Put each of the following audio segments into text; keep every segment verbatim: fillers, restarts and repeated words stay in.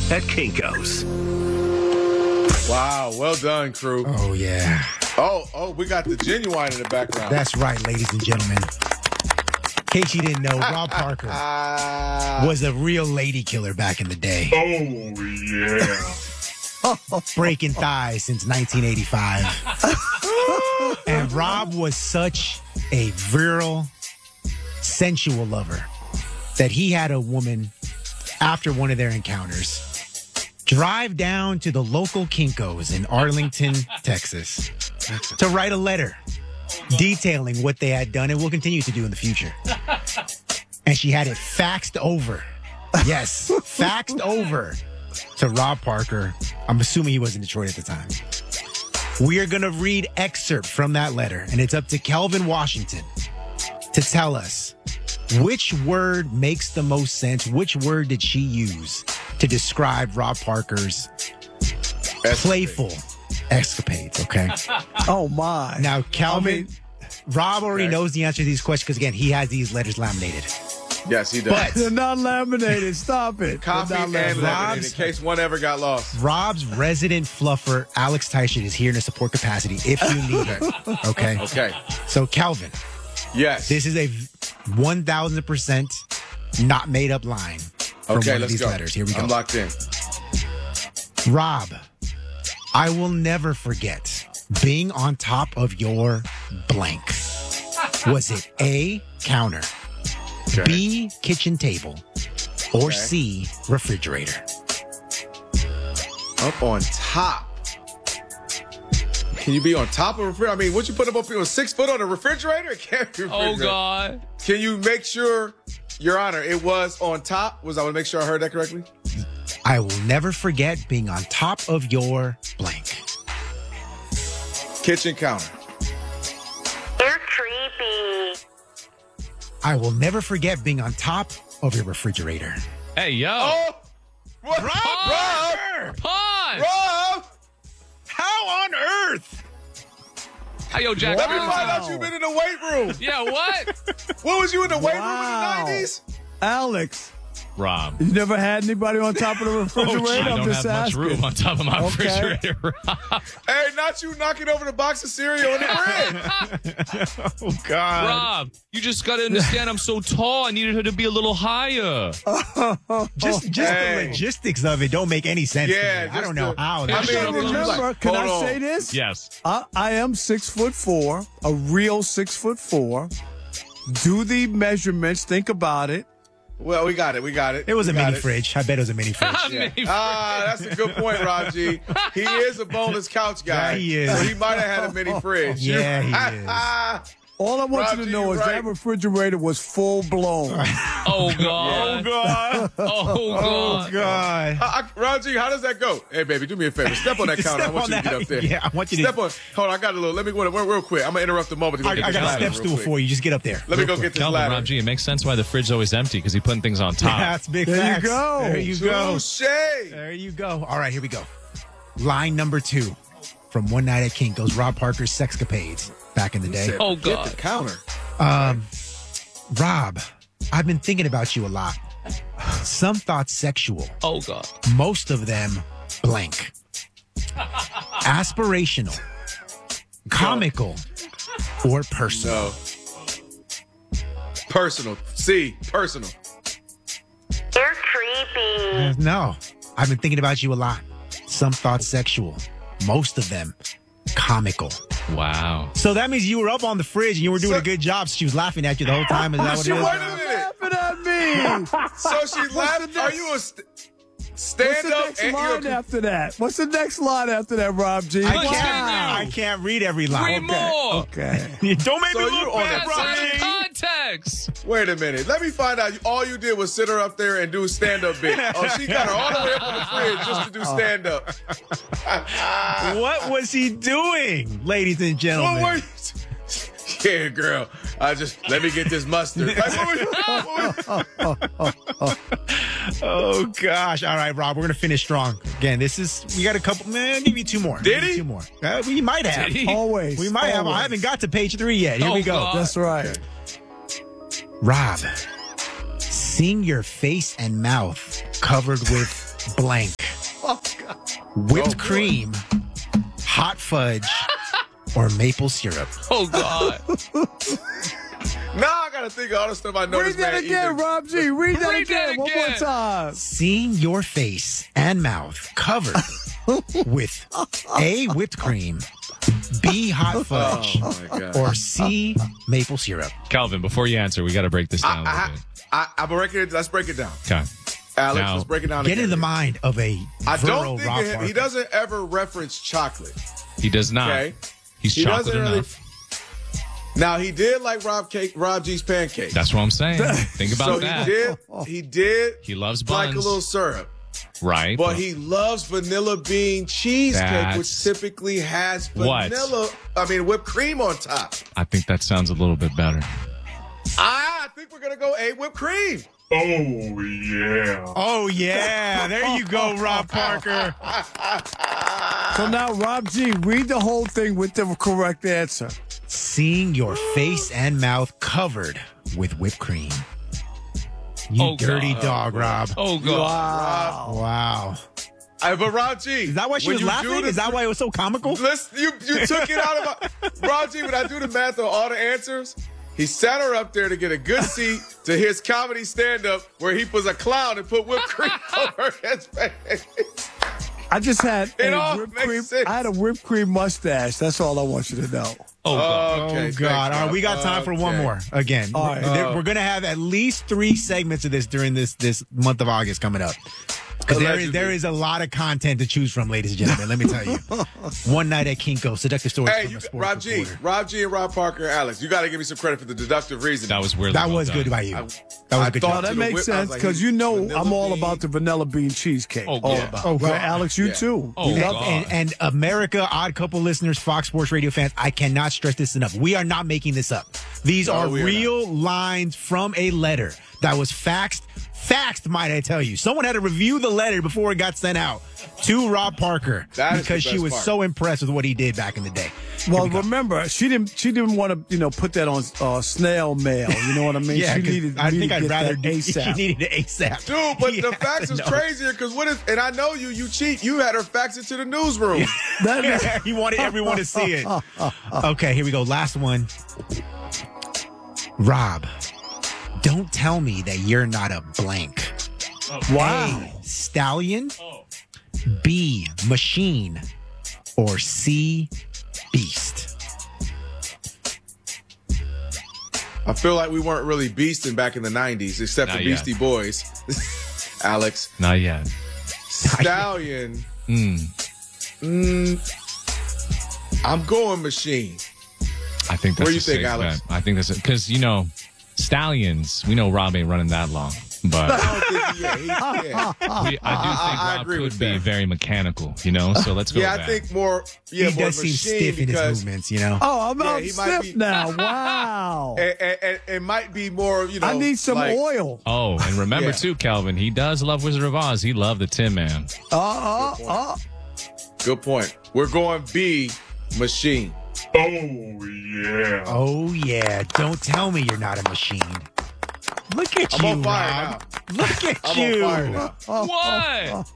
at Kinko's. Wow, well done, crew. Oh, yeah. Oh, oh, we got the Genuine in the background. That's right, ladies and gentlemen. In case you didn't know, Rob Parker uh, was a real lady killer back in the day. Oh, yeah. Breaking thighs since nineteen eighty-five. And Rob was such a virile, sensual lover that he had a woman, after one of their encounters, drive down to the local Kinko's in Arlington, Texas, to write a letter detailing what they had done and will continue to do in the future. And she had it faxed over. Yes, faxed over to Rob Parker. I'm assuming he was in Detroit at the time. We are going to read excerpt from that letter, and it's up to Kelvin Washington to tell us which word makes the most sense. Which word did she use to describe Rob Parker's playful escapades, okay? Oh, my. Now, Calvin, I mean, Rob already okay. knows the answer to these questions because, again, he has these letters laminated. Yes, he does. But they're not laminated. Stop it. Copy They're and not laminated. laminated in case one ever got lost. Rob's resident fluffer, Alex Teichert, is here in a support capacity if you need it, okay? Okay. So, Calvin, Yes. this is a one thousand percent not made up line from okay, one of let's these go. letters. Here we go. I'm locked in. Rob, I will never forget being on top of your blank. Was it A, counter, Okay. B, kitchen table, or Okay. C, refrigerator? Up on top. Can you be on top of a refrigerator? I mean, what you put up up here with six foot on a refrigerator? It can't be a Oh, refrigerator. God. Can you make sure, Your Honor, it was on top? Was I want to make sure I heard that correctly? I will never forget being on top of your blank. Kitchen counter. You're creepy. I will never forget being on top of your refrigerator. Hey, yo. Oh! What? Rob! Rob! Pause! Rob! How on earth? Hey, yo, Jack. Let me Wow. find out you've been in the weight room. Yeah, what? What was you in the weight Wow. room in the nineties? Alex, Rob. you never had anybody on top of the refrigerator? I I'm don't just have much asking. room on top of my Okay. refrigerator, Rob. Hey, not you knocking over the box of cereal in the bread. Oh, God. Rob, you just got to understand I'm so tall. I needed her to be a little higher. Just, just Hey. the logistics of it don't make any sense. Yeah, to me. I just don't know the- how. I that mean, shit But did you goes. like- remember, can hold I on. say this? Yes. I, I am six foot four, a real six foot four. Do the measurements. Think about it. Well, we got it. We got it. It was a We got mini it. fridge. I bet it was a mini fridge. Yeah. Maybe. Ah, that's a good point, Rob G. He is a boneless couch guy. Yeah, he is. So he might have had a mini fridge. Yeah, he is. All I want Roger, you to know you're is right. that refrigerator was full blown. Oh, God. God. Oh, God. God. I, I, Rob G, how does that go? Hey, baby, do me a favor. Step on that counter. I Step want on you to get that. up there. Yeah, I want you to- Step on. Hold on, I got a little. Let me go real, real quick. I'm going to interrupt the moment. To go I, get I this got a ladder step real stool quick. for you. Just get up there. Let me go get this Calvin, ladder. Rob G, it makes sense why the fridge always empty because he putting things on top. That's big There you facts. go. There you go. Touche. There you go. All right, here we go. Line number two from One Night at Kinko's, Rob Parker's sexcapades back in the day. Oh, Get God. the counter. Um, Rob, I've been thinking about you a lot. Some thoughts sexual, Oh, God. most of them blank. Aspirational, comical, or personal. No. Personal. C. Personal. You're creepy. No, I've been thinking about you a lot. Some thoughts sexual, most of them comical. Wow. So that means you were up on the fridge and you were doing So- a good job. She was laughing at you the whole time. Is that what She it is? wait a minute. Laughing at me. So she laughed. the Are next- you a st- What's stand the up next and line you're a, after that? What's the next line after that, Rob G? I Continue. can't, I can't read every line. Read more. Okay. Don't make So me you look on bad, that That's Rob out of G. context. Wait a minute. Let me find out. All you did was sit her up there and do a stand up bit. Oh, she got her all the way up on the fridge just to do stand up. What was he doing, ladies and gentlemen? What were you? Yeah, girl. I just let me get this mustard. Like, what were you- what were you- Oh gosh! All right, Rob, we're gonna finish strong. Again, this is we got a couple. Man, I'll give you two more. Did Give you he? Two more. Uh, we might have. Did he? Always. We might have. I always. haven't got to page three yet. Here Oh, we go. God. That's right. Rob, seeing your face and mouth covered with blank. Oh, God. Whipped Oh, boy. cream, hot fudge, or maple syrup. Oh, God. Now I gotta think of all the stuff I know. Read this that man again, eating. Rob G. Read that Read again. that One more again. time. Seeing your face and mouth covered with A, whipped cream, B, hot fudge, Oh my God. or C, maple syrup. Calvin, before you answer, we got to break this down a I, little bit. I, I, I'm breaking it. Let's break it down. Okay. Alex, Now, let's break it down. Get again. in the mind of a I virile don't think Rob of him, he Parker. doesn't ever reference chocolate. He does not. Okay. He's He chocolate doesn't really- enough. Now he did like Rob cake, Rob G's pancakes. That's what I'm saying. Think about so that. he did. He did He loves like buns. a little syrup, Right. but he loves vanilla bean cheesecake, which That's- typically has What? vanilla. I mean, whipped cream on top. I think that sounds a little bit better. I think we're gonna go a whipped cream. Oh, yeah. There you go, Rob Parker. So now, Rob G, read the whole thing with the correct answer. Seeing your face and mouth covered with whipped cream. You Oh, dirty God. dog, Rob. Oh, God. Wow. Wow. Uh, but Rob G, Is that why she when was you laughing? do the- Is that why it was so comical? Listen, you you took it out of my Rob G. When I do the math on all the answers, he sat her up there to get a good seat to his comedy stand-up where he was a clown and put whipped cream over his face. I just had It a all whipped makes cream. sense. I had a whipped cream mustache. That's all I want you to know. Oh, God. Okay, Oh, thanks, God. All right, we got time for one Okay. more. Again, All right. There- we're going to have at least three segments of this during this this month of August coming up. Because there is, Allegedly. there is a lot of content to choose from, ladies and gentlemen. Let me tell you. One night at Kinko, seductive stories Hey, from you, a sports Rob G, reporter. Rob G, and Rob Parker, and Alex, you got to give me some credit for the deductive reasoning. That was weirdly That well was done. good by you. I- That was I a good thought job. That to the makes whip- I was sense like, because he- you know vanilla I'm all bean. about the vanilla bean cheesecake. Oh, all yeah. about. Oh, Right, God. Alex, you Yeah. too. Oh, You God. love- And, and America, Odd Couple listeners, Fox Sports Radio fans, I cannot stress this enough. We are not making this up. These No, are we are real lines from a letter that was faxed. Faxed, might I tell you. Someone had to review the letter before it got sent out to Rob Parker That is the because she best was part. so impressed with what he did back in the day. Well, remember, she didn't. She didn't want to, you know, put that on uh, snail mail. You know what I mean? Yeah, she 'cause needed. I me think to I'd get rather that do ASAP. He needed it ASAP. Dude, but He the had fax to is know. crazier because what if, and I know you, you cheat. You had her fax it to the newsroom. That- He wanted everyone to see it. Okay, here we go. Last one. Rob, don't tell me that you're not a blank. wow. A, stallion. B, machine. Or C, beast. I feel like we weren't really beasting back in the nineties, except Not for yet. Beastie Boys. Alex. Not yet. Stallion. Mm. Mm, I'm going machine. I think that's What do you a think, safe Alex? bet. I think that's because, you know, stallions, we know Rob ain't running that long. But I don't think he, yeah, he, yeah. we, I do think I Rob agree could with be that. very mechanical, you know? So let's go Yeah, with I that. think more. Yeah, he more does seem machine stiff in his because movements, you know? Oh, I'm Yeah, out he might stiff be- now. Wow. it, it, it, it might be more. You know, I need some like, oil. Oh, and remember Yeah. too, Calvin, he does love Wizard of Oz. He loved the Tin Man. Uh, uh, uh. Good point. We're going B, machine. Oh, yeah. Don't tell me you're not a machine. Look at I'm you, on fire Rob. Look at I'm you. on fire now. What?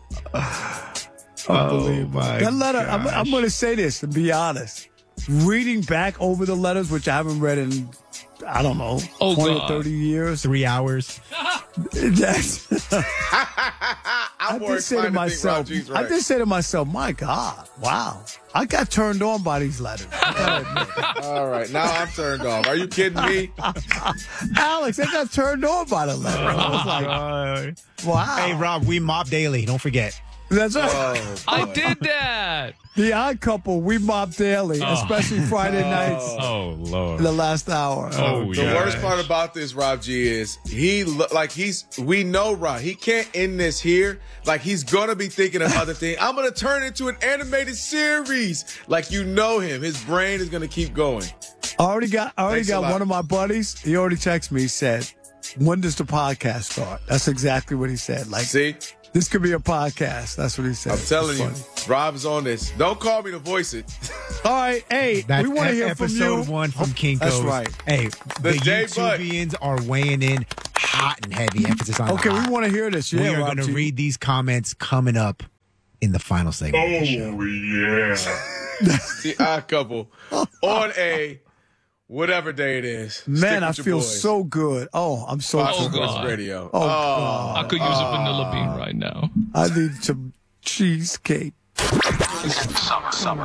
Oh, my That letter, I'm, gosh. I'm going to say this, to be honest. Reading back over the letters, which I haven't read in, I don't know, Oh, twenty God. or thirty years. Three hours. That's, I'm I more just say to inclined to think myself, Rob G's I right. just say to myself, my God, wow. I got turned on by these letters. I gotta admit. All right, now I'm turned off. Are you kidding me? Alex, I got turned on by the letter. I was like, wow. Hey, Rob, we mop daily. Don't forget. That's right. Oh, I boy. did that. The Odd Couple, we mop daily, especially Friday nights, Oh, Lord. the last hour. Oh, The yeah. worst part about this, Rob G, is he lo- like he's. We know Rob. He can't end this here. Like he's gonna be thinking of other things. I'm gonna turn it into an animated series. Like you know him. His brain is gonna keep going. I already got, I already Thanks a got lot. one of my buddies. He already texted me. He said, "When does the podcast start?" That's exactly what he said. Like, See, this could be a podcast. That's what he said. I'm telling you, It's Rob's on this. Don't call me to voice it. funny. All right, hey, That's we want to hear from episode you. one from Kinko's. That's right. Hey, the, The J Bud. YouTubians are weighing in hot and heavy. Emphasis on Okay, hot. we want to hear this. Yeah, we are Rob going to G. read these comments coming up in the final segment of the show. yeah. The Odd Couple on a whatever day it is. Man, Stick I with your feel boys. so good. Oh, I'm so Fox Oh, good. Sports God. Radio. Oh, God. I could use a vanilla bean right now. I need some cheesecake. Summer, summer.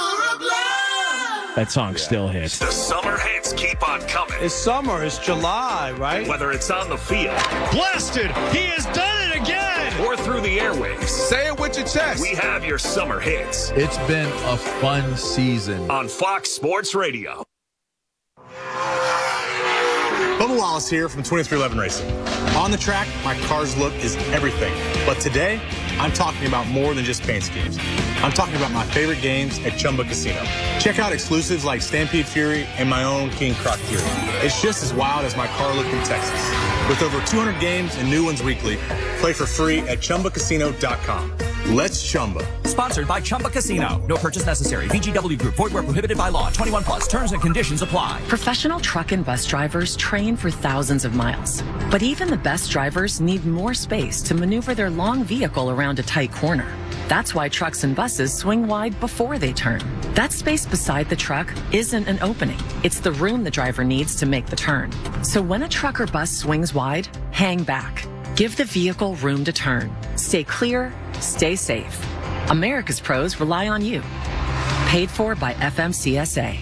That song still hits. The summer hits keep on coming. It's summer. It's July, right? Whether it's on the field Blasted! He has done it again! or through the airwaves, Say it with your chest. we have your summer hits It's been a fun season. on Fox Sports Radio. Bubba Wallace here from twenty-three eleven Racing. On the track, my car's look is everything. But today, I'm talking about more than just paint schemes. I'm talking about my favorite games at Chumba Casino. Check out exclusives like Stampede Fury and my own King Croc Fury. It's just as wild as my car look in Texas. With over two hundred games and new ones weekly, play for free at Chumba Casino dot com. Let's Chumba. Sponsored by Chumba Casino. No purchase necessary. V G W Group. Void where prohibited by law. twenty-one plus. Terms and conditions apply. Professional truck and bus drivers train for thousands of miles. But even the best drivers need more space to maneuver their long vehicle around a tight corner. That's why trucks and buses swing wide before they turn. That space beside the truck isn't an opening. It's the room the driver needs to make the turn. So when a truck or bus swings wide, hang back. Give the vehicle room to turn. Stay clear, stay safe. America's pros rely on you. Paid for by F M C S A.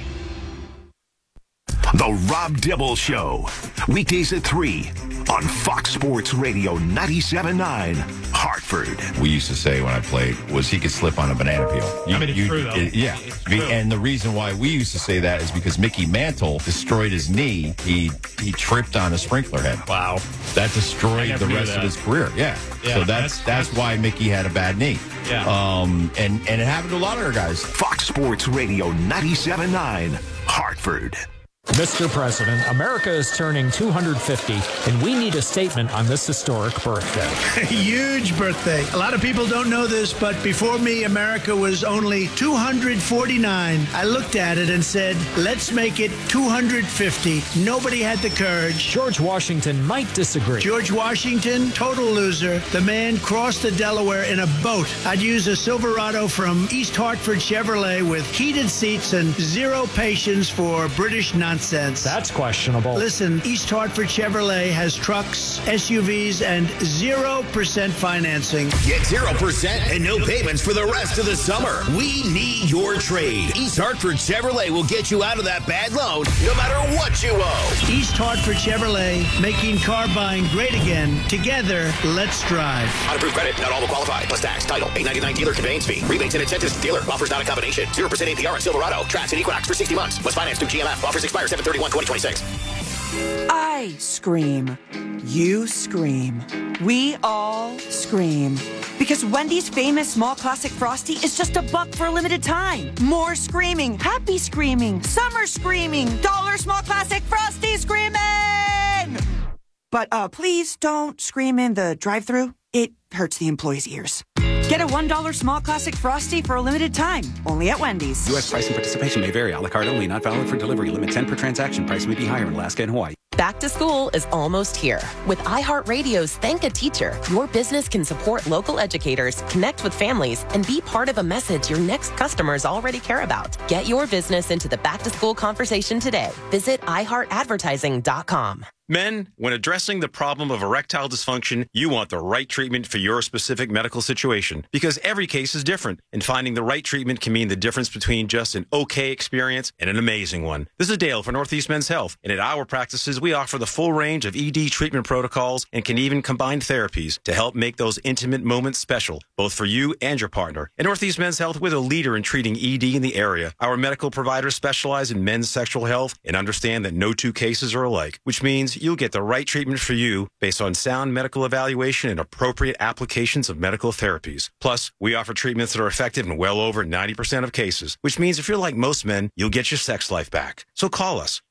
The Rob Dibble Show. Weekdays at three on Fox Sports Radio ninety-seven point nine, Hartford. We used to say when I played was he could slip on a banana peel. You, I mean, it's you- true, though. it- yeah. It's Be- true. And the reason why we used to say that is because Mickey Mantle destroyed his knee. He he tripped on a sprinkler head. Wow. That I destroyed never the knew rest that. of his career. Yeah. Yeah, so that's that's- that's why Mickey had a bad knee. Yeah. Um. And and it happened to a lot of our guys. Fox Sports Radio ninety-seven point nine, Hartford. Mister President, America is turning two hundred fifty, and we need a statement on this historic birthday. Huge birthday. A lot of people don't know this, but before me, America was only two hundred forty-nine. I looked at it and said, let's make it two hundred fifty. Nobody had the courage. George Washington might disagree. George Washington, total loser. The man crossed the Delaware in a boat. I'd use a Silverado from East Hartford Chevrolet with heated seats and zero patience for British nonsense. That's questionable. Listen, East Hartford Chevrolet has trucks, S U Vs, and zero percent financing. Get zero percent and no payments for the rest of the summer. We need your trade. East Hartford Chevrolet will get you out of that bad loan no matter what you owe. East Hartford Chevrolet, making car buying great again. Together, let's drive. On approved credit, not all will qualify. Plus tax, title, eight ninety-nine dealer conveyance fee. Rebates and incentives dealer. Offers not a combination. zero percent A P R on Silverado. Tracks and Equinox for sixty months. Was financed through G M F. Offers expire seven thirty-one twenty twenty-six. I scream. You scream. We all scream. Because Wendy's famous small classic Frosty is just a buck for a limited time. More screaming, happy screaming, summer screaming, dollar small classic Frosty screaming! But uh, please don't scream in the drive-thru. It hurts the employees' ears. Get a one dollar small classic Frosty for a limited time. Only at Wendy's. U S price and participation may vary. A la carte only. Not valid for delivery. Limit ten per transaction. Price may be higher in Alaska and Hawaii. Back to school is almost here. With iHeartRadio's Thank a Teacher, your business can support local educators, connect with families, and be part of a message your next customers already care about. Get your business into the back to school conversation today. Visit i heart advertising dot com. Men, when addressing the problem of erectile dysfunction, you want the right treatment for your specific medical situation because every case is different, and finding the right treatment can mean the difference between just an okay experience and an amazing one. This is Dale for Northeast Men's Health, and at our practices, we offer the full range of E D treatment protocols and can even combine therapies to help make those intimate moments special, both for you and your partner. At Northeast Men's Health, we're the leader in treating E D in the area. Our medical providers specialize in men's sexual health and understand that no two cases are alike, which means you'll get the right treatment for you based on sound medical evaluation and appropriate applications of medical therapies. Plus, we offer treatments that are effective in well over ninety percent of cases, which means if you're like most men, you'll get your sex life back. So call us.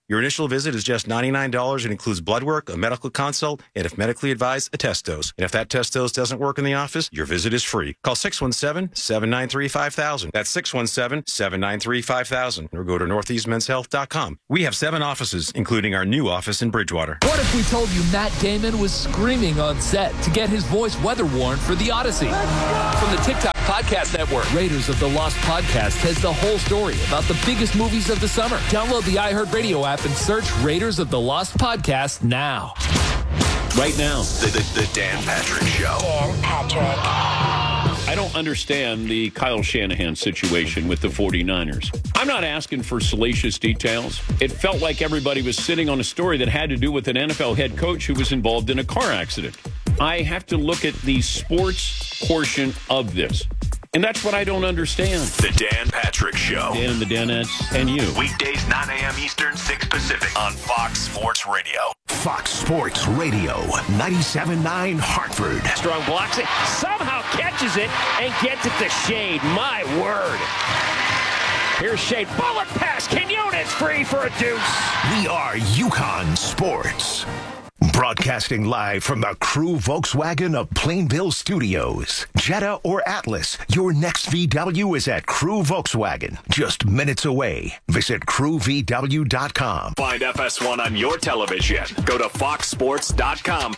Your initial visit is just ninety-nine dollars and includes blood work, a medical consult, and if medically advised, a test dose. And if that test dose doesn't work in the office, your visit is free. Call six one seven, seven nine three, five thousand. That's six one seven, seven nine three, five thousand. Or go to northeast men's health dot com. We have seven offices, including our new office in Bridgewater. What if we told you Matt Damon was screaming on set to get his voice weather worn for The Odyssey? From the TikTok Podcast Network, Raiders of the Lost Podcast has the whole story about the biggest movies of the summer. Download the iHeartRadio app and search Raiders of the Lost Podcast now. Right now. The, the, the Dan Patrick Show. Dan Patrick. I don't understand the Kyle Shanahan situation with the 49ers. I'm not asking for salacious details. It felt like everybody was sitting on a story that had to do with an N F L head coach who was involved in a car accident. I have to look at the sports portion of this. And that's what I don't understand. The Dan Patrick Show. Dan and the Danettes and you. Weekdays, nine a.m. Eastern, six Pacific. On Fox Sports Radio. Fox Sports Radio, ninety-seven point nine Hartford. Strong blocks it, somehow catches it, and gets it to Shade. My word. Here's Shade. Bullet pass. Quinones free for a deuce. We are UConn Sports. Broadcasting live from the Crew Volkswagen of Plainville Studios. Jetta or Atlas, your next V W is at Crew Volkswagen. Just minutes away. Visit crew v w dot com. Find F S one on your television. Go to fox sports dot com.